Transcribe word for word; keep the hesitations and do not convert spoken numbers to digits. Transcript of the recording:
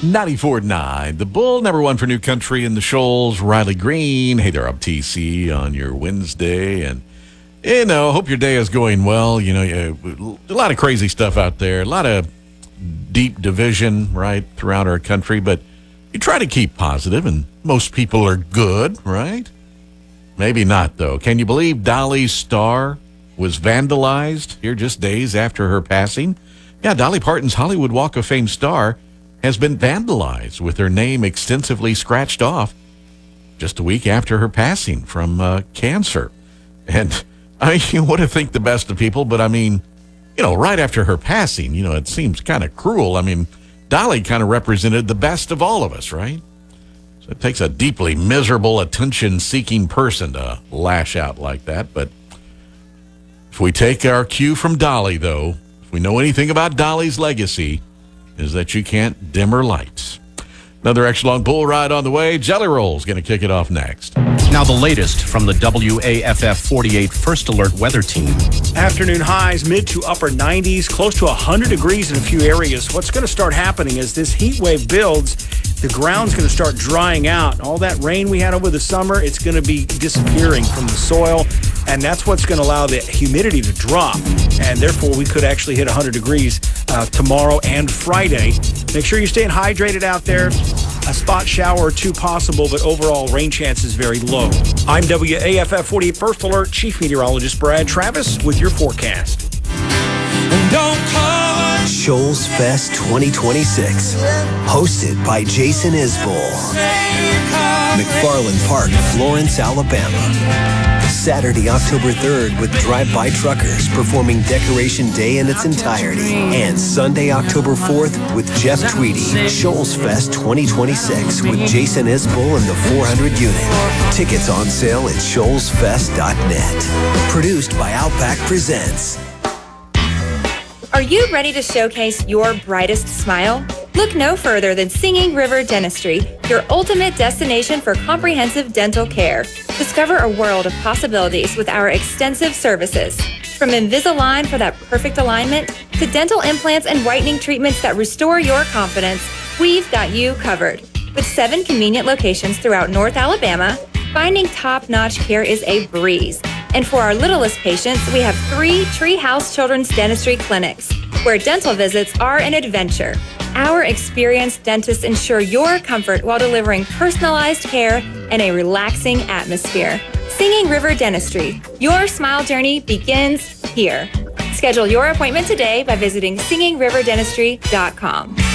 ninety-four point nine. The Bull, number one for New Country in the Shoals. Riley Green. Hey there, I'm T C on your Wednesday. And, you know, hope your day is going well. You know, you, a lot of crazy stuff out there. A lot of deep division, right, throughout our country. But you try to keep positive, and most people are good, right? Maybe not, though. Can you believe Dolly's star was vandalized here just days after her passing? Yeah, Dolly Parton's Hollywood Walk of Fame star has been vandalized with her name extensively scratched off just a week after her passing from uh, cancer. And I mean, you want to think the best of people, but I mean, you know, right after her passing, you know, it seems kind of cruel. I mean, Dolly kind of represented the best of all of us, right? So it takes a deeply miserable, attention-seeking person to lash out like that. But if we take our cue from Dolly, though, if we know anything about Dolly's legacy, is that you can't dim her lights. Another extra long bull ride on the way. Jelly Roll's going to kick it off next. Now the latest from the W A F F forty-eight First Alert Weather Team. Afternoon highs mid to upper nineties, close to one hundred degrees in a few areas. What's going to start happening as this heat wave builds, the ground's going to start drying out. All that rain we had over the summer, it's going to be disappearing from the soil, and that's what's going to allow the humidity to drop, and therefore we could actually hit one hundred degrees uh, tomorrow and Friday. Make sure you're staying hydrated out there. A spot shower or two possible, but overall rain chance is very low. I'm W A F F forty-eight First Alert Chief Meteorologist Brad Travis with your forecast. Shoals Fest twenty twenty-six, hosted by Jason Isbell. McFarland Park, Florence, Alabama. Saturday, October third, with Drive-By Truckers performing Decoration Day in its entirety. And Sunday, October fourth, with Jeff Tweedy. Shoals Fest twenty twenty-six with Jason Isbell and the four hundred unit. Tickets on sale at shoals fest dot net. Produced by Outback Presents. Are you ready to showcase your brightest smile? Look no further than Singing River Dentistry, your ultimate destination for comprehensive dental care. Discover a world of possibilities with our extensive services. From Invisalign for that perfect alignment to dental implants and whitening treatments that restore your confidence, we've got you covered. With seven convenient locations throughout North Alabama, finding top-notch care is a breeze. And for our littlest patients, we have three Treehouse Children's Dentistry clinics, where dental visits are an adventure. Our experienced dentists ensure your comfort while delivering personalized care and a relaxing atmosphere. Singing River Dentistry, your smile journey begins here. Schedule your appointment today by visiting singing river dentistry dot com.